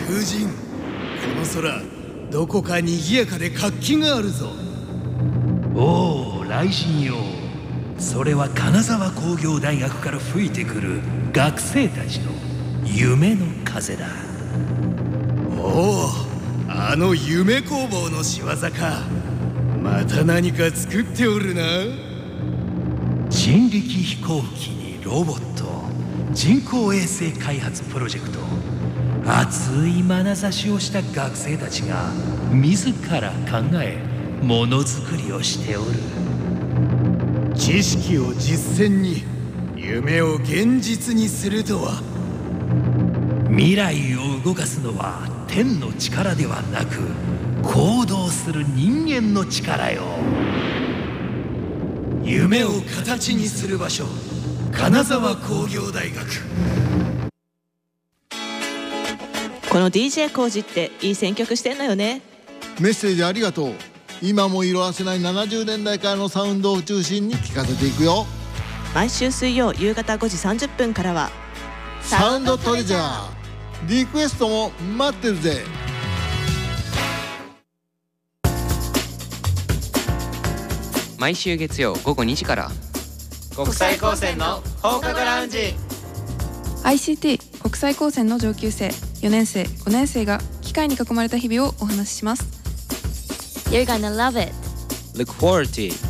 風神、この空どこか賑やかで活気があるぞ。 おお、雷神よ。それは金沢工業大学から吹いてくる学生たちの夢の風だ。 おお、あの夢工房の仕業か。また何か作っておるな。 人力飛行機にロボット、人工衛星開発プロジェクト、熱い眼差しをした学生たちが自ら考えものづくりをしておる。 知識を実践に、夢を現実にするとは。 未来を動かすのは天の力ではなく、行動する人間の力よ。 夢を形にする場所、金沢工業大学。 この DJ コージっていい選曲してんのよね。 メッセージありがとう。今も色褪せない70年代からのサウンドを中心に聴かせていくよ。 毎週水曜夕方5時30分からはサウンドトレジャー。リクエストも待ってるぜ。 毎週月曜午後2時から国際高専の放課後ラウンジ。 ICT 国際高専の上級生4年生5年生が機械に囲まれた日々をお話しします。 You're gonna love it. Look forward to it.